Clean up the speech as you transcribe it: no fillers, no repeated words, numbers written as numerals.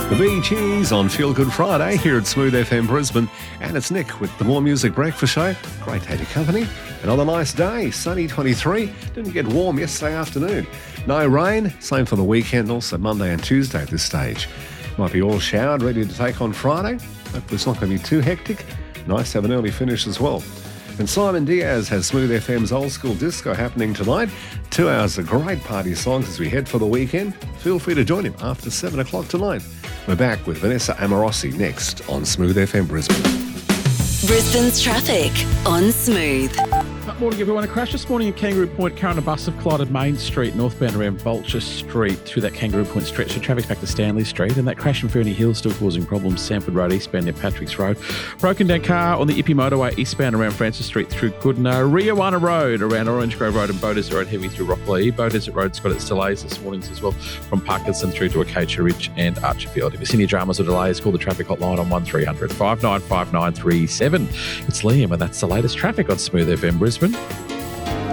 The Bee Gees on Feel Good Friday here at Smooth FM Brisbane. And it's Nick with the More Music Breakfast Show. Great to have your company. Another nice day, sunny 23. Didn't get warm yesterday afternoon. No rain, same for the weekend, also Monday and Tuesday at this stage. Might be all showered, ready to take on Friday. Hopefully it's not going to be too hectic. Nice to have an early finish as well. And Simon Diaz has Smooth FM's Old School Disco happening tonight. 2 hours of great party songs as we head for the weekend. Feel free to join him after 7 o'clock tonight. We're back with Vanessa Amorosi next on Smooth FM Brisbane. Brisbane's traffic on Smooth. Morning, everyone. A crash this morning at Kangaroo Point. Car and a bus have collided Main Street, northbound around Vulture Street through that Kangaroo Point stretch. So traffic's back to Stanley Street, and that crash in Fernie Hill still causing problems. Sanford Road eastbound near Patrick's Road. Broken down car on the Ippy Motorway eastbound around Francis Street through Goodna. Riawana Road around Orange Grove Road and Beaudesert Road heavy through Rockley. Beaudesert Road's got its delays this morning as well from Parkinson through to Acacia Ridge and Archerfield. If you see any dramas or delays, call the traffic hotline on 1300 595937. It's Liam, and that's the latest traffic on Smooth FM Brisbane.